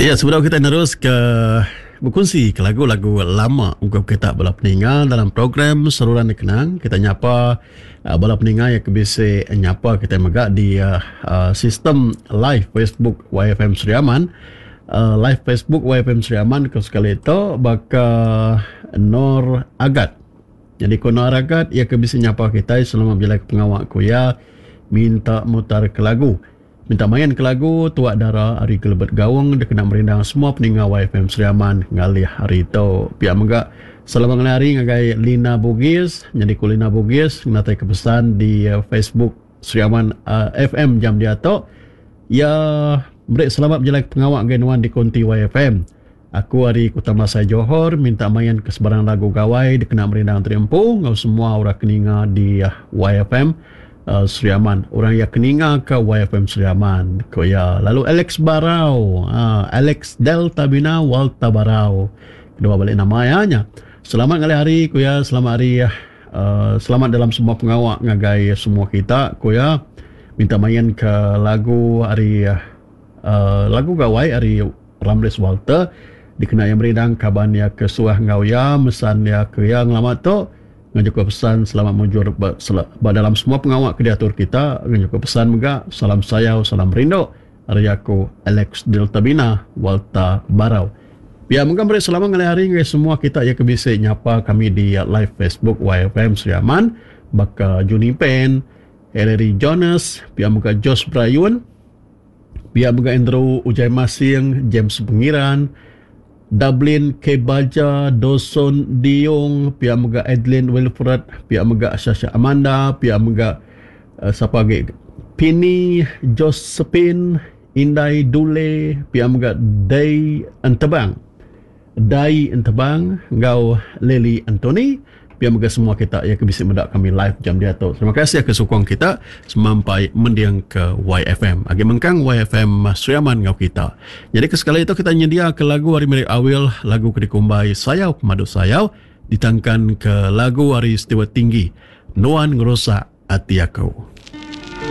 Ya, sebelum kita terus ke berkongsi ke lagu-lagu lama untuk kita bala pendengar dalam program Saluran Dikenang, kita nyapa bala pendengar yang bisa nyapa kita megak di sistem live Facebook YFM Seriaman. Live Facebook YFM Seriaman ke sekali itu baka Nor Agat. Jadi ko Nor Agat ia ke bisa nyapa kita selama bila pengawak ku ya minta mutar ke lagu. Minta main ke lagu Tuak Dara hari kelebet gawang dia kena merindang semua peninggal YFM Seriaman ngalih hari itu pihak megak selama ngelari ngagai Lina Bugis. Jadi ku Lina Bugis ngatai kepesan di Facebook Seriaman FM jam dia tu ya mereka selamat berjalan pengawak genuan di konti YFM. Aku hari Kota Masai Johor minta main ke sebarang lagu gawai dia kena merindang teriampu ngau semua orang keninga di YFM Seriaman, orang yang keninga ke YFM Seriaman ko ya. Lalu Alex Barau, Alex Delta Bina Walta Barau, kedua balik namanya. Selamat kali hari ko ya, selamat hari selamat dalam semua pengawak ngagai semua kita ko ya. Minta main ke lagu hari lagu gawai hari Ramles Walter dikena yang merindang kaban ya ke suah ngau ya mesan ya ke yang lama tu ngajuk pesan selamat mujur dalam semua pengawak kreator kita ngajuk pesan mega salam sayau salam rindu hari aku Alex Delta Bina Walta Barau. Biar mungkin beri selamat ngalih hari ngai semua kita ya kebisa nyapa kami di live Facebook YFM Seriaman baka Juni Pen, Ellery Jonas, biar muka Josh Brayun, biar muka Andrew Ujai Masing, James Pengiran, Dublin Kebaja, Dawson Diong, pihak mega Edlin Wilfred, pihak mega Sasha Amanda, pihak mega siapa lagi? Pini Josephine, Indai Dule, pihak mega Dai Antebang, Ngau Lily Anthony, pihak mega semua kita yang bisa mendak kami live jam dia tu. Terima kasih ke sokong kita semampai mendiang ke YFM. Agi mengkang YFM Seriaman ngau kita. Jadi kesekali itu kita nyedia ke lagu hari Merik Awil, lagu Kedikumbai Sayau Pemadu Sayau, ditangkan ke lagu hari Istiwa Tinggi, Nuan Ngerosak Hati Aku.